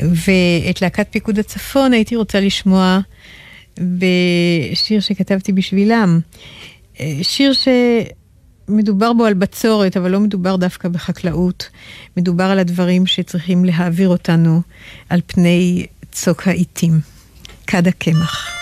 ואת להקת פיקוד הצפון הייתי רוצה לשמוע בשיר שכתבתי בשבילם. שיר שמדובר בו על בצורת, אבל לא מדובר דווקא בחקלאות. מדובר על הדברים שצריכים להעביר אותנו על פני צוק העיתים. כד הקמח.